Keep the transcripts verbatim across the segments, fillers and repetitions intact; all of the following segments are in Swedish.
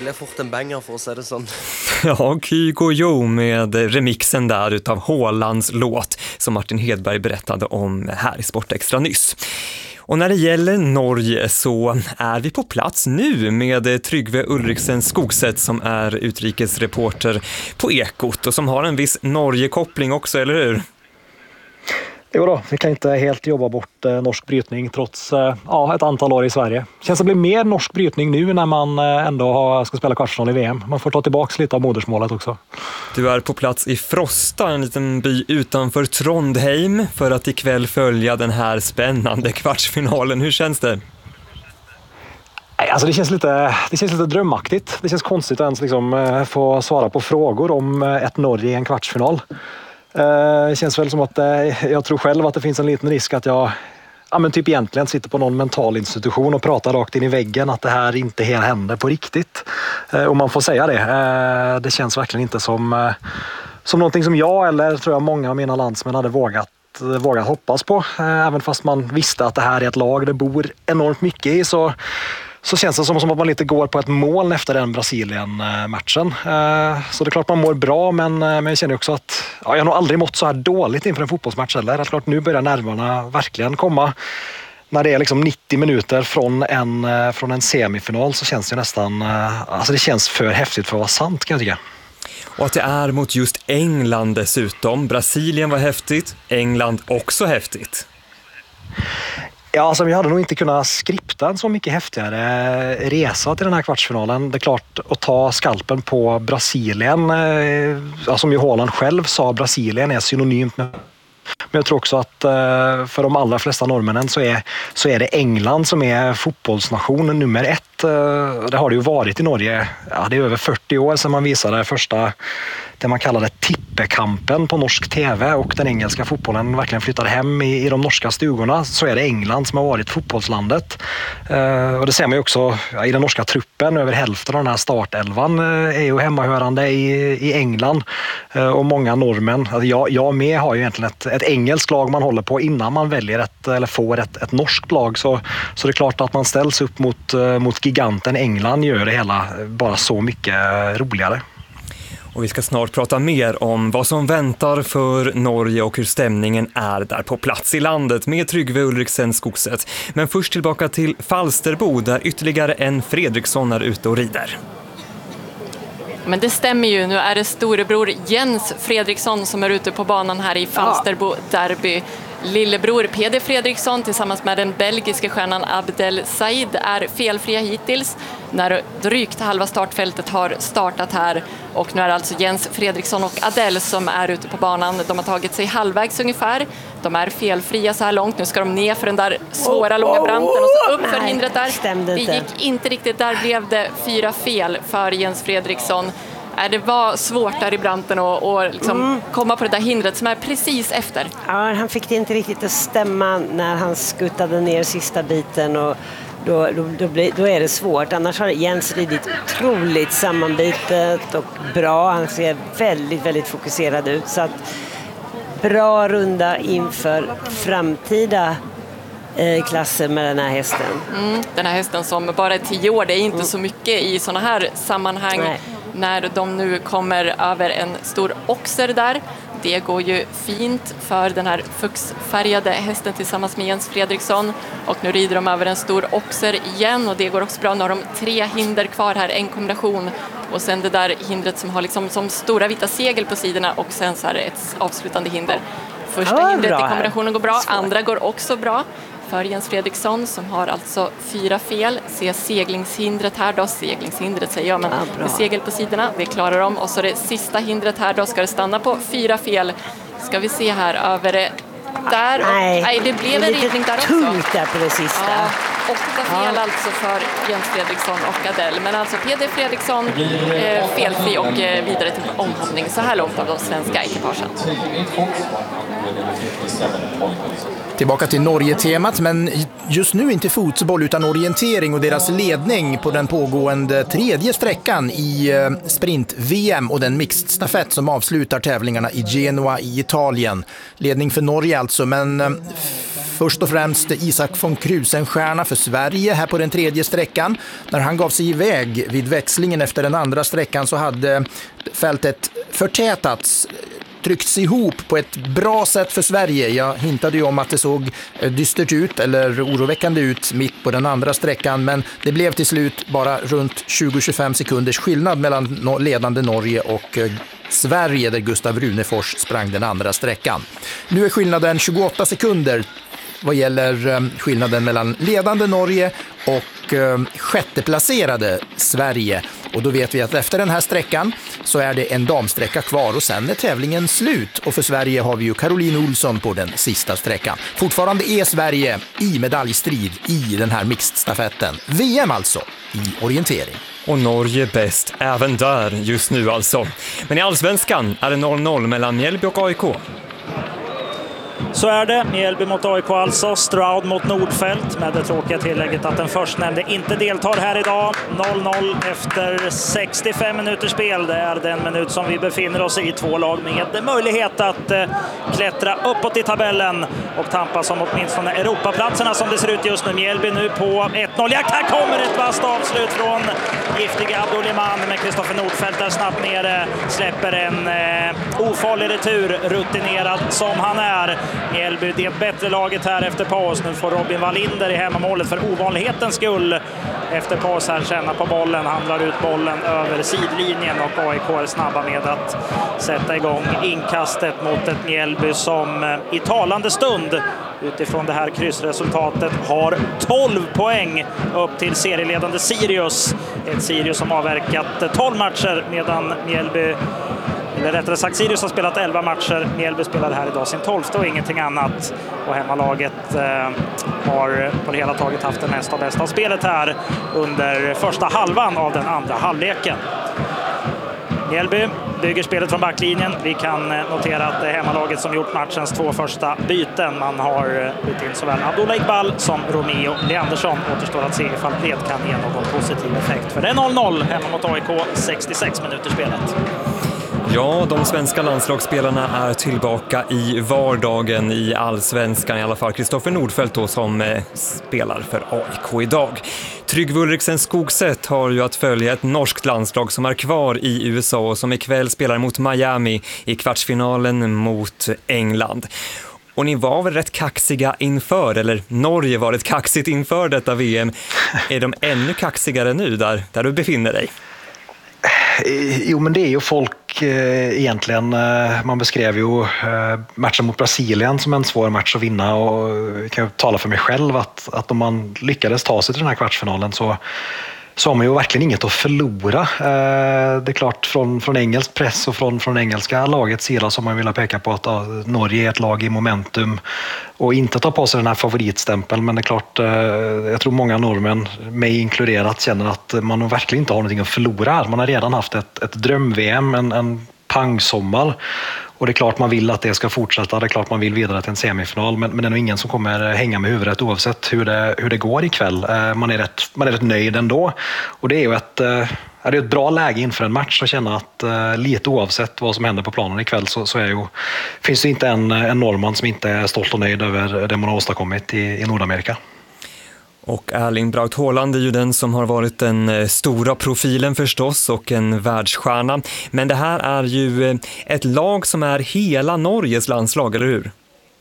ble fort en banger for å si det sånn. Ja, Kygo Jo med remixen där utav Haalands låt som Martin Hedberg berättade om här i Sportextra nyss. Och när det gäller Norge så är vi på plats nu med Tryggve Ulriksen Skogset som är utrikesreporter på Ekot och som har en viss Norge-koppling också, eller hur? Jo då, vi kan inte helt jobba bort eh, norsk brytning trots eh, ja, ett antal år i Sverige. Känns det blir mer norsk brytning nu när man eh, ändå har, ska spela kvartsfinal i V M. Man får ta tillbaka lite av modersmålet också. Du är på plats i Frosta, en liten by utanför Trondheim, för att ikväll följa den här spännande kvartsfinalen. Hur känns det? Alltså det känns lite, det känns lite drömmaktigt. Det känns konstigt att ens liksom, eh, få svara på frågor om eh, ett Norge i en kvartsfinal. Det känns väl som att jag tror själv att det finns en liten risk att jag ja, men typ egentligen sitter på någon mental institution och pratar rakt in i väggen att det här inte helt händer på riktigt. Och man får säga det. Det känns verkligen inte som, som någonting som jag eller tror jag många av mina landsmän hade vågat, vågat hoppas på. Även fast man visste att det här är ett lag det bor enormt mycket i så Så känns det som, som att man lite går på ett mål efter den Brasilien-matchen. Så det är klart man mår bra, men, men jag känner också att ja, jag har nog aldrig mått så här dåligt inför en fotbollsmatch heller. Det är klart, nu börjar nerverna verkligen komma. När det är liksom nittio minuter från en, från en semifinal så känns det nästan... Alltså det känns för häftigt för att vara sant, kan jag tycka. Och att det är mot just England dessutom. Brasilien var häftigt, England också häftigt. Ja, alltså vi hade nog inte kunnat skripta en så mycket häftigare resa till den här kvartsfinalen. Det är klart att ta skalpen på Brasilien, ja, som ju Haaland själv sa, Brasilien är synonymt med. Men jag tror också att för de allra flesta norrmännen så är, så är det England som är fotbollsnationen nummer ett. Det har det ju varit i Norge. Ja, det är över fyrtio år sedan man visade första, det man kallade tippekampen på norsk tv och den engelska fotbollen verkligen flyttade hem i, i de norska stugorna. Så är det England som har varit fotbollslandet. Och det ser man ju också ja, i den norska truppen. Över hälften av den här startelvan är ju hemmahörande i, i England. Och många norrmän, alltså jag, jag med har ju egentligen ett, ett engelskt lag man håller på innan man väljer ett, eller får ett, ett norskt lag. Så, så det är klart att man ställs upp mot, mot giganten England gör det hela bara så mycket roligare. Och vi ska snart prata mer om vad som väntar för Norge och hur stämningen är där på plats i landet med Tryggve Ulriksen Skogset. Men först tillbaka till Falsterbo där ytterligare en Fredriksson är ute och rider. Men det stämmer ju, nu är det storebror Jens Fredriksson som är ute på banan här i Falsterbo derby. Lillebror Peder Fredriksson tillsammans med den belgiska stjärnan Abdel Said är felfria hittills när drygt halva startfältet har startat här. Och nu är det alltså Jens Fredriksson och Adel som är ute på banan. De har tagit sig halvvägs ungefär. De är felfria så här långt. Nu ska de ner för den där svåra oh, långa branten och så upp för hindret där. Det gick inte riktigt, där blev det fyra fel för Jens Fredriksson. Det var svårt där i branten att och liksom mm. komma på det där hindret som är precis efter. Ja, han fick det inte riktigt att stämma när han skuttade ner sista biten och då, då, då, blir, då är det svårt. Annars har Jens ridit otroligt sammanbitet och bra. Han ser väldigt, väldigt fokuserad ut. Så att bra runda inför framtida eh, klasser med den här hästen. Mm, den här hästen som bara är tio år, det är inte mm. så mycket i såna här sammanhang. Nej. När de nu kommer över en stor oxer där. Det går ju fint för den här fuxfärgade hästen tillsammans med Jens Fredriksson. Och nu rider de över en stor oxer igen och det går också bra. Nu har de tre hinder kvar här, en kombination. Och sen det där hindret som har liksom som stora vita segel på sidorna och sen så här ett avslutande hinder. Första ja, hindret i kombinationen går bra, andra går också bra. För Jens Fredriksson som har alltså fyra fel. Se seglingshindret här då. Seglingshindret säger jag, men ja, med segel på sidorna. Det klarar de. Och så det sista hindret här då ska det stanna på fyra fel. Ska vi se här över det där. Nej, nej det blev en ridning där också. Tungt där på det sista. Ja, åtta fel ja. Alltså för Jens Fredriksson och Adel. Men alltså Peder Fredriksson eh, felfri och eh, vidare till omhoppning så här långt av de svenska ekipagen. Tillbaka till Norge-temat, men just nu inte fotboll utan orientering och deras ledning på den pågående tredje sträckan i sprint-V M och den mixed-stafett som avslutar tävlingarna i Genua i Italien. Ledning för Norge alltså, men först och främst Isak von Krusenstjerna för Sverige här på den tredje sträckan. När han gav sig iväg vid växlingen efter den andra sträckan så hade fältet förtätats, tryckts ihop på ett bra sätt för Sverige. Jag hintade ju om att det såg dystert ut eller oroväckande ut mitt på den andra sträckan, men det blev till slut bara runt tjugo till tjugofem sekunders skillnad mellan ledande Norge och Sverige, där Gustav Runefors sprang den andra sträckan. Nu är skillnaden tjugoåtta sekunder vad gäller skillnaden mellan ledande Norge och sjätteplacerade Sverige. Och då vet vi att efter den här sträckan så är det en damsträcka kvar och sen är tävlingen slut. Och för Sverige har vi ju Caroline Olsson på den sista sträckan. Fortfarande är Sverige i medaljstrid i den här mixed-stafetten. V M alltså i orientering. Och Norge bäst även där just nu alltså. Men i allsvenskan är det noll noll mellan Mjällby och A I K. Så är det. Mjällby mot A I K alltså. Stroud mot Nordfält med det tråkiga tillägget att den förstnämnde inte deltar här idag. noll noll efter sextiofem minuters spel. Det är den minut som vi befinner oss i. Två lag med möjlighet att eh, klättra uppåt i tabellen och tampas om åtminstone Europaplatserna som det ser ut just nu. Mjällby nu på ett noll. Ja, här kommer ett vasst avslut från giftiga Abdoliman, men Kristoffer Nordfält är snabbt nere. Släpper en eh, ofarlig retur, rutinerad som han är. Mjällby det bättre laget här efter paus. Nu får Robin Wallinder i hemmamålet för ovanlighetens skull. Efter paus här känna på bollen. Han drar ut bollen över sidlinjen och A I K är snabba med att sätta igång inkastet mot ett Mjällby som i talande stund utifrån det här kryssresultatet har tolv poäng upp till serieledande Sirius. Ett Sirius som avverkat tolv matcher medan Mjällby, eller rättare sagt Sirius har spelat elva matcher. Mjällby spelar här idag sin tolfte och ingenting annat. Och hemmalaget eh, har på det hela taget haft det mesta och bästa av spelet här under första halvan av den andra halvleken. Mjällby bygger spelet från backlinjen. Vi kan notera att det är hemmalaget som gjort matchens två första byten. Man har bytt in såväl Abdullah Iqbal som Romeo Leandersson. Återstår att se ifall det kan ge någon positiv effekt. För det är noll noll hemma mot A I K, sextiosex minuter spelet. Ja, de svenska landslagsspelarna är tillbaka i vardagen i allsvenskan, i alla fall Kristoffer Nordfält då, som eh, spelar för A I K idag. Tryggve Ulriksen Skogset har ju att följa ett norskt landslag som är kvar i U S A och som ikväll spelar mot Miami i kvartsfinalen mot England. Och ni var väl rätt kaxiga inför, eller Norge var rätt kaxigt inför detta V M. Är de ännu kaxigare nu där, där du befinner dig? Jo, men det är ju folk eh, egentligen. Eh, man beskrev ju eh, matchen mot Brasilien som en svår match att vinna, och jag kan ju tala för mig själv att, att om man lyckades ta sig till den här kvartsfinalen så, så har man ju verkligen inget att förlora. Eh, det är klart, från, från engelsk press och från, från engelska lagets sida som man vill peka på att ja, Norge är ett lag i momentum och inte ta på sig den här favoritstämpeln, men det är klart, eh, jag tror många norrmän, mig inkluderat, känner att man verkligen inte har någonting att förlora. Man har redan haft ett, ett dröm-V M, en, en pangsommar, och det är klart man vill att det ska fortsätta. Det är klart man vill vidare till en semifinal, men, men det är nog ingen som kommer hänga med huvudet oavsett hur det, hur det går ikväll. Eh, man, är rätt, man är rätt nöjd ändå, och det är ju ett, eh, är det ett bra läge inför en match att känna att eh, lite oavsett vad som händer på planen ikväll så, så är ju, finns det inte en, en norrman som inte är stolt och nöjd över det man har åstadkommit i, i Nordamerika. Och Erling Braut Haaland är ju den som har varit den stora profilen förstås och en världsstjärna. Men det här är ju ett lag som är hela Norges landslag, eller hur?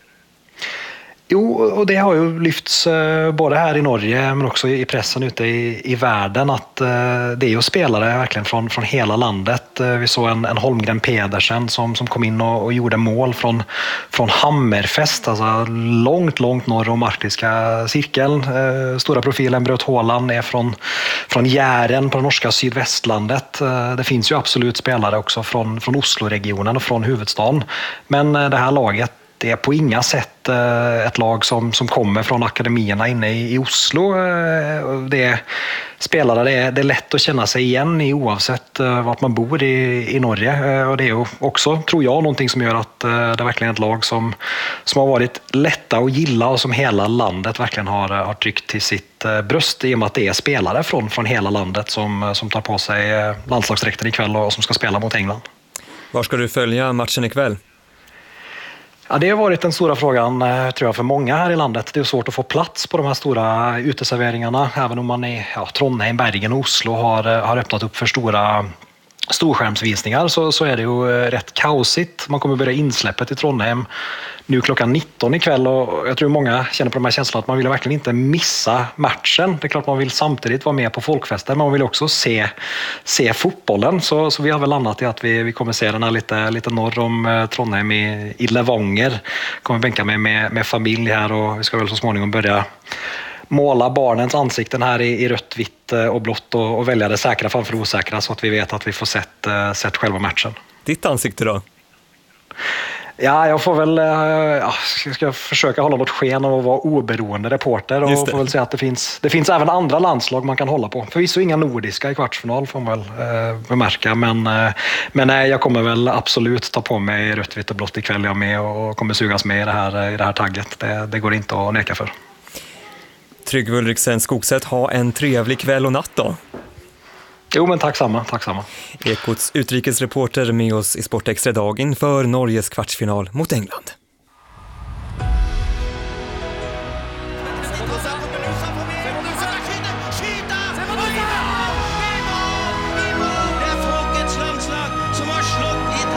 Jo, och det har ju lyfts både här i Norge men också i pressen ute i, i världen att det är ju spelare verkligen från, från hela landet. Vi såg en, en Holmgren Pedersen som, som kom in och, och gjorde mål från, från Hammerfest, alltså långt, långt norr om arktiska cirkeln. Stora profilen Braut Haaland är från, från Jären på det norska sydvästlandet. Det finns ju absolut spelare också från, från Oslo-regionen och från huvudstaden. Men det här laget, det är på inga sätt ett lag som, som kommer från akademierna inne i, i Oslo. Det är spelare, det är, det är lätt att känna sig igen i oavsett vart man bor i, i Norge. Och det är ju också, tror jag, någonting som gör att det är verkligen ett lag som, som har varit lätta att gilla och som hela landet verkligen har, har tryckt till sitt bröst, i och med att det är spelare från, från hela landet som, som tar på sig landslagsdräkten ikväll och som ska spela mot England. Var ska du följa matchen ikväll? Ja, det har varit den stora frågan tror jag för många här i landet. Det är svårt att få plats på de här stora uteserveringarna. Även om man i ja, Trondheim, Bergen och Oslo har, har öppnat upp för stora storskärmsvisningar så, så är det ju rätt kaosigt. Man kommer börja insläppet i Trondheim nu klockan nitton ikväll och jag tror många känner på de här känslorna att man vill verkligen inte missa matchen. Det är klart man vill samtidigt vara med på folkfesten men man vill också se, se fotbollen. Så, så vi har väl landat i att vi, vi kommer se den här lite, lite norr om Trondheim i, i Levanger. Kommer bänka med, med, med familj här och vi ska väl så småningom börja måla barnens ansikten här i, i rött, vitt och blått och, och välja det säkra framför det osäkra så att vi vet att vi får sett, sett själva matchen. Ditt ansikte då? Ja, jag får väl ja, jag ska försöka hålla något sken av att vara oberoende reporter och får väl säga att det finns, det finns även andra landslag man kan hålla på. Förvisso inga nordiska i kvartsfinal får man väl eh, bemärka men, eh, men nej, jag kommer väl absolut ta på mig rött, vitt och blått ikväll jag med och kommer sugas med i det här, i det här tagget. Det, det går inte att neka för. Tryggve Ulriksen Skogset, ha en trevlig kväll och natt då. Jo men tack samma, tack samma. Ekots utrikesreporter med oss i Sportextra dag inför Norges kvartsfinal mot England.